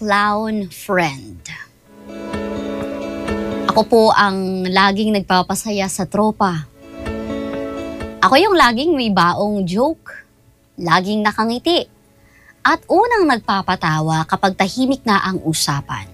clown friend. Ako po ang laging nagpapasaya sa tropa. Ako yung laging may baong joke, laging nakangiti, at unang nagpapatawa kapag tahimik na ang usapan.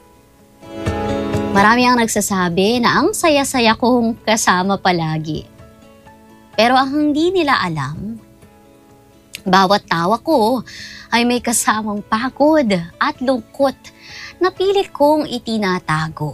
Marami ang nagsasabi na ang saya-saya kong kasama palagi. Pero ang hindi nila alam, bawat tawa ko ay may kasamang pagod at lungkot na pilit kong itinatago.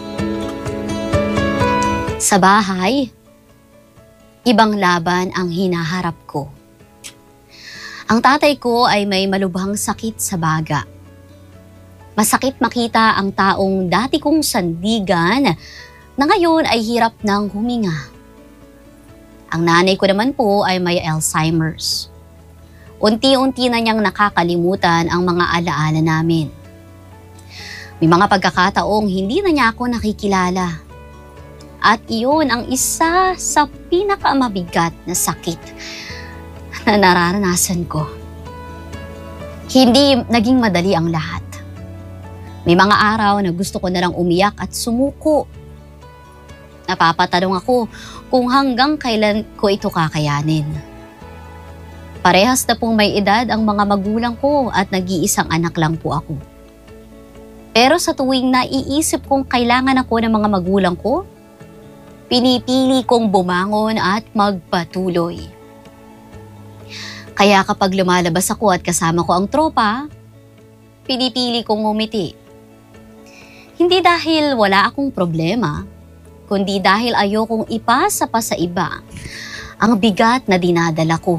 Sa bahay, ibang laban ang hinaharap ko. Ang tatay ko ay may malubhang sakit sa baga. Masakit makita ang taong dati kong sandigan na ngayon ay hirap ng huminga. Ang nanay ko naman po ay may Alzheimer's. Unti-unti na niyang nakakalimutan ang mga alaala namin. May mga pagkakataong hindi na niya ako nakikilala. At iyon ang isa sa pinakamabigat na sakit na nararanasan ko. Hindi naging madali ang lahat. May mga araw na gusto ko na lang umiyak at sumuko. Napapatanong ako kung hanggang kailan ko ito kakayanin. Parehas na pong may edad ang mga magulang ko at nag-iisang anak lang po ako. Pero sa tuwing naiisip kong kailangan ako ng mga magulang ko, pinipili kong bumangon at magpatuloy. Kaya kapag lumalabas ako at kasama ko ang tropa, pinipili kong ngumiti. Hindi dahil wala akong problema, kundi dahil ayokong ipasa pa sa iba ang bigat na dinadala ko.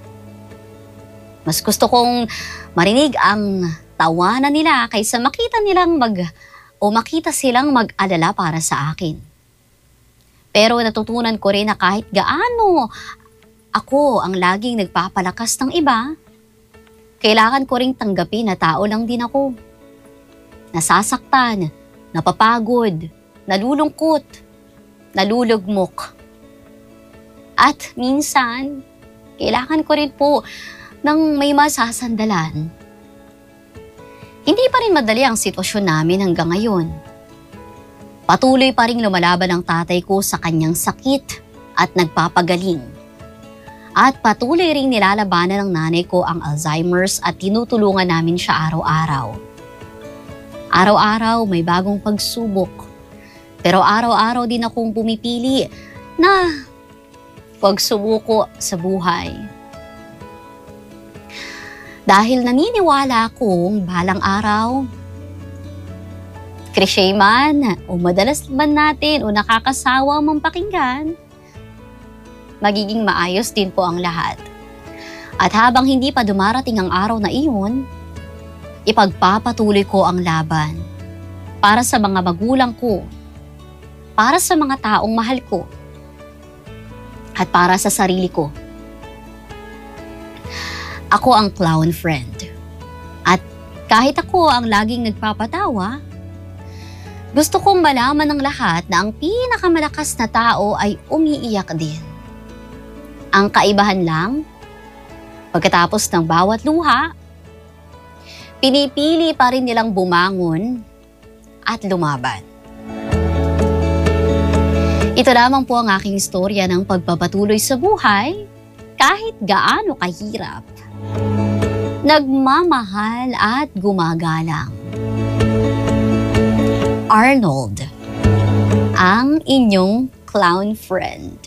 Mas gusto kong marinig ang tawanan nila kaysa makita silang mag-alala para sa akin. Pero natutunan ko rin na kahit gaano ako ang laging nagpapalakas ng iba, kailangan ko ring tanggapin na tao lang din ako. Nasasaktan, napapagod, nalulungkot, nalulugmok. At minsan, kailangan ko rin po ng may masasandalan. Hindi pa rin madali ang sitwasyon namin hanggang ngayon. Patuloy pa rin lumalaban ang tatay ko sa kanyang sakit at nagpapagaling. At patuloy rin nilalabanan ng nanay ko ang Alzheimer's at tinutulungan namin siya araw-araw. Araw-araw may bagong pagsubok. Pero araw-araw din akong pumipili na pagsumuko sa buhay. Dahil naniniwala akong balang araw, klise man o madalas man natin o nakakasawa mang pakinggan, magiging maayos din po ang lahat. At habang hindi pa dumarating ang araw na iyon, ipagpapatuloy ko ang laban para sa mga magulang ko, para sa mga taong mahal ko, at para sa sarili ko. Ako ang clown friend. At kahit ako ang laging nagpapatawa, gusto kong malaman ng lahat na ang pinakamalakas na tao ay umiiyak din. Ang kaibahan lang, pagkatapos ng bawat luha, pinipili pa rin nilang bumangon at lumaban. Ito lamang po ang aking istorya ng pagpapatuloy sa buhay kahit gaano kahirap. Nagmamahal at gumagalang. Arnold, ang inyong clown friend.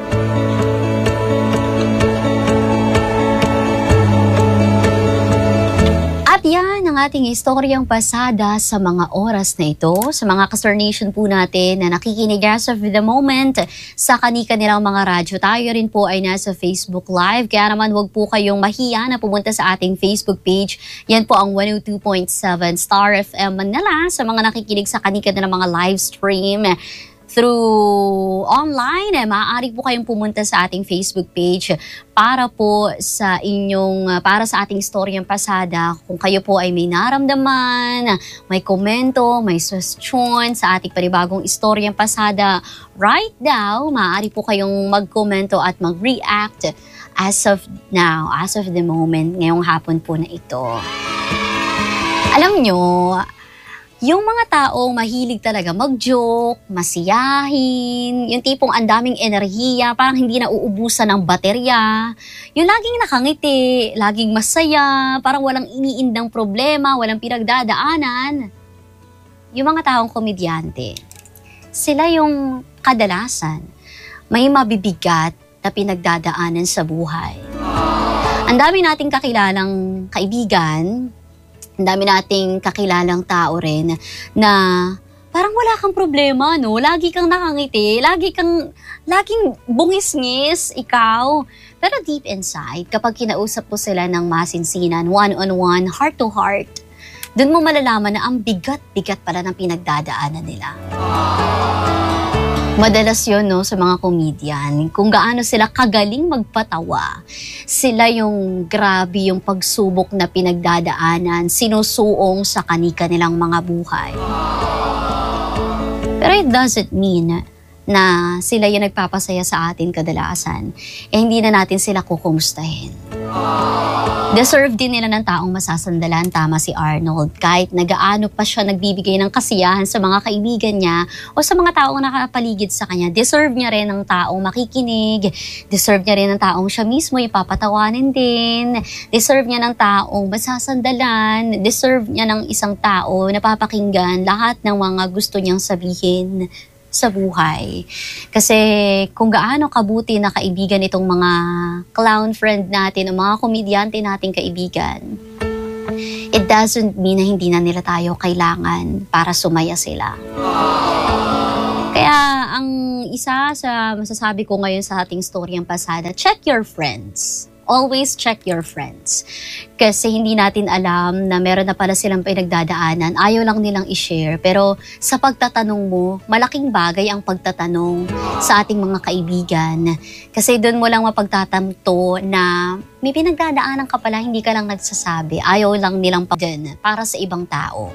At yan ang ating istoryang pasada sa mga oras na ito. Sa mga ka-Star Nation po natin na nakikinig as of the moment sa kani-kanilang mga radyo. Tayo rin po ay nasa Facebook Live. Kaya naman wag po kayong mahiya na pumunta sa ating Facebook page. Yan po ang 102.7 Star FM Manila. Sa mga nakikinig sa kani-kanilang mga live stream through online, maaari po kayong pumunta sa ating Facebook page para po sa para sa ating istoryang pasada. Kung kayo po ay may naramdaman, may komento, may suggestion sa ating panibagong istoryang pasada, right now, maaari po kayong mag-komento at mag-react as of now, as of the moment, ngayong hapon po na ito. Alam nyo, yung mga taong mahilig talaga mag-joke, masiyahin, yung tipong ang daming enerhiya, parang hindi nauubusan ng baterya, yung laging nakangiti, laging masaya, parang walang iniindang problema, walang pinagdadaanan. Yung mga taong komedyante, sila yung kadalasan may mabibigat na pinagdadaanan sa buhay. Ang dami nating kakilalang kaibigan, ang dami nating kakilalang tao rin na parang wala kang problema, no? Lagi kang nakangiti, laging bungis-ngis, ikaw. Pero deep inside, kapag kinausap mo sila ng masinsinan, one-on-one, heart-to-heart, dun mo malalaman na ang bigat-bigat pala ng pinagdadaanan nila. Madalas yun, no, sa mga comedian, kung gaano sila kagaling magpatawa. Sila yung grabe yung pagsubok na pinagdadaanan, sinusuong sa kani-kanilang mga buhay. Pero it doesn't mean na sila yung nagpapasaya sa atin kadalasan. Hindi na natin sila kukumustahin. Deserve din nila ng taong masasandalan, tama si Arnold. Kahit nagaano pa siya nagbibigay ng kasiyahan sa mga kaibigan niya o sa mga taong nakapaligid sa kanya, deserve niya rin ng taong makikinig, deserve niya rin ng taong siya mismo ipapatawanin din, deserve niya ng taong masasandalan, deserve niya ng isang tao na papakinggan lahat ng mga gusto niyang sabihin sa buhay. Kasi kung gaano kabuti na kaibigan itong mga clown friend natin o mga komedyante nating kaibigan, it doesn't mean na hindi na nila tayo kailangan para sumaya sila. Kaya ang isa sa masasabi ko ngayon sa ating storyang pasada, check your friends. Always check your friends. Kasi hindi natin alam na meron na pala silang pinagdadaanan. Ayaw lang nilang i-share. Pero sa pagtatanong mo, malaking bagay ang pagtatanong sa ating mga kaibigan. Kasi doon mo lang mapagtatamto na may pinagdadaanan ka pala, hindi ka lang nagsasabi. Ayaw lang nilang para sa ibang tao.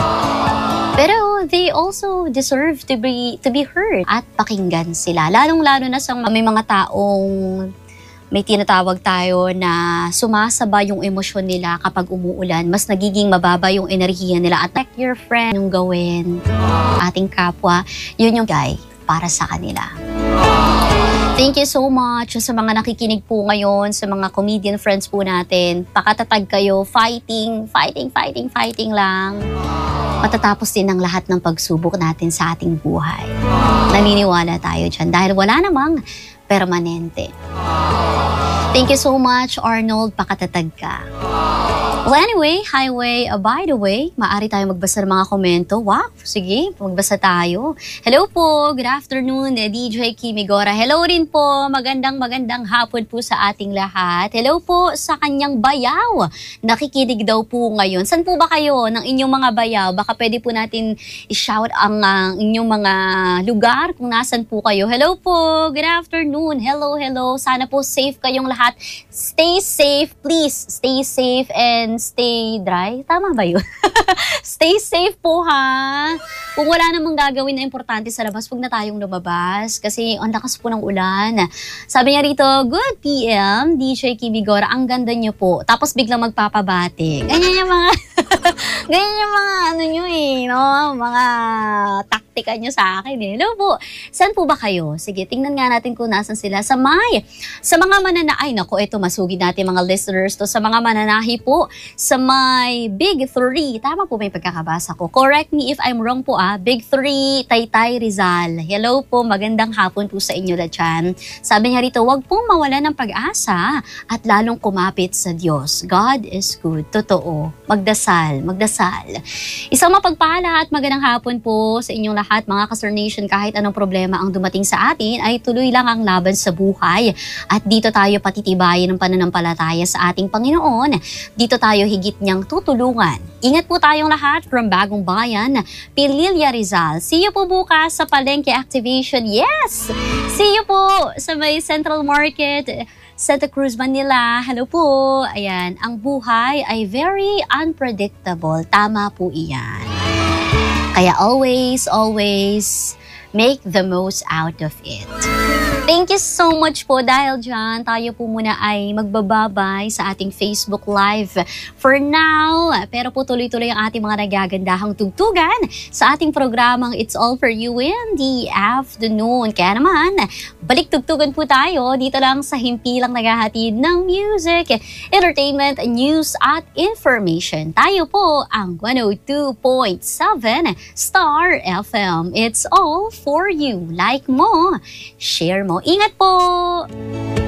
Pero they also deserve to be heard at pakinggan sila. Lalong-lalo na sa may mga taong may tinatawag tayo na sumasaba yung emosyon nila kapag umuulan. Mas nagiging mababa yung enerhiya nila. At like your friend, yung gawin, ating kapwa, yun yung guy para sa kanila. Thank you so much sa mga nakikinig po ngayon, sa mga comedian friends po natin. Pakatatag kayo, fighting lang. Matatapos din ang lahat ng pagsubok natin sa ating buhay. Naniniwala tayo dyan dahil wala namang permanente. Thank you so much, Arnold. Pakatatag ka. Well, anyway, by the way, maaari tayo magbasa ng mga komento. Wow, sige, magbasa tayo. Hello po, good afternoon, DJ Kimigora. Hello rin po, magandang hapon po sa ating lahat. Hello po sa kanyang bayaw. Nakikinig daw po ngayon. San po ba kayo ng inyong mga bayaw? Baka pwede po natin i-shout ang inyong mga lugar kung nasan po kayo. Hello po, good afternoon. Hello. Sana po safe kayong lahat. Stay safe, please. Stay safe and stay dry. Tama ba yun? Stay safe po, ha? Kung wala namang gagawin na importante sa labas, huwag na tayong lumabas kasi ang lakas po ng ulan. Sabi niya rito, good PM, DJ Kimigora, ang ganda niyo po. Tapos biglang magpapabati. Ganyan yung mga ano nyo no? Mga taktika nyo sa akin eh. Hello po. Saan po ba kayo? Sige, tingnan nga natin kung nasan sila. Sa mga mananahi, naku, ito masugid natin mga listeners to. Sa mga mananahi po, sa may Big 3, tama po may pagkakabasa ko. Correct me if I'm wrong po Big 3, Taytay Rizal. Hello po, magandang hapon po sa inyo dyan. Sabi niya rito, wag pong mawala ng pag-asa at lalong kumapit sa Diyos. God is good. Totoo. Magdasal. Isang mapagpala at magandang hapon po sa inyong lahat, mga Kasar Nation. Kahit anong problema ang dumating sa atin, ay tuloy lang ang laban sa buhay. At dito tayo patitibayin ng pananampalataya sa ating Panginoon. Dito tayo higit niyang tutulungan. Ingat po tayong lahat from Bagong Bayan, Pililla, Rizal. See you po bukas sa Palengke Activation. Yes! See you po sa may Central Market, Santa Cruz, Manila. Hello po. Ayan, ang buhay ay very unpredictable. Tama po iyan. Kaya always make the most out of it. Thank you so much po dahil dyan tayo po muna ay magbababay sa ating Facebook Live for now. Pero po tuloy-tuloy ang ating mga nagagandahang tugtugan sa ating programang It's All For You in the Afternoon. Kaya naman, balik tugtugan po tayo dito lang sa himpilang naghahatid ng music, entertainment, news at information. Tayo po ang 102.7 Star FM. It's all for you. Like mo, share mo. Ingat po!